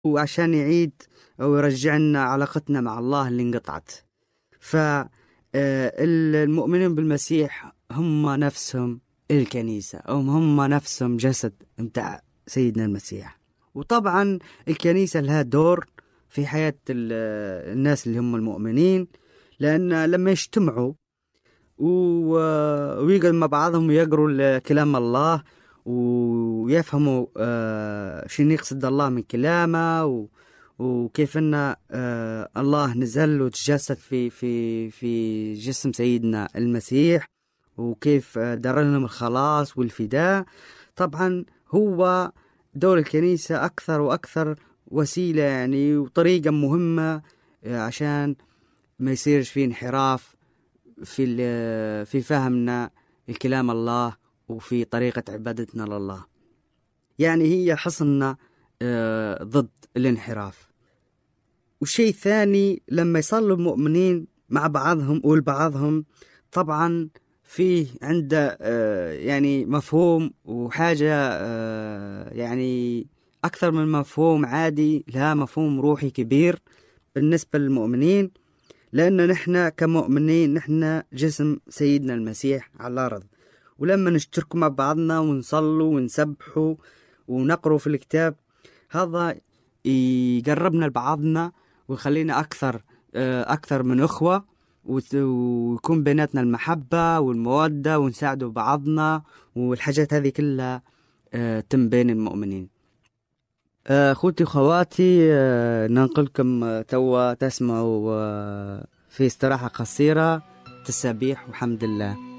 وعشان يعيد أو يرجعنا علاقتنا مع الله اللي انقطعت. فالمؤمنين بالمسيح هم نفسهم الكنيسة، أو هم نفسهم جسد متاع سيدنا المسيح. وطبعا الكنيسة لها دور في حياة الناس اللي هم المؤمنين، لأن لما يجتمعوا ويقعدوا مع بعضهم يقروا كلام الله ويفهموا شنو يقصد الله من كلامه، وكيف ان الله نزل وتجسد في جسم سيدنا المسيح، وكيف دار لهم الخلاص والفداء. طبعا هو دور الكنيسة أكثر وأكثر وسيلة يعني وطريقة مهمة عشان ما يصيرش فيه انحراف في فهمنا الكلام الله وفي طريقة عبادتنا لله. يعني هي حصننا ضد الانحراف. والشيء الثاني لما يصلوا المؤمنين مع بعضهم والبعضهم، طبعا فيه عنده يعني مفهوم وحاجة يعني أكثر من مفهوم عادي، لها مفهوم روحي كبير بالنسبة للمؤمنين، لأن نحن كمؤمنين نحن جسم سيدنا المسيح على الأرض. ولما نشترك مع بعضنا ونصلوا ونسبحوا ونقروا في الكتاب، هذا يقربنا لبعضنا ويخلينا أكثر من أخوة، ويكون بيناتنا المحبة والمودة ونساعدوا بعضنا، والحاجات هذه كلها تم بين المؤمنين. أخوتي وخواتي، ننقلكم توا تسمعوا في استراحة قصيرة تسابيح وحمد الله.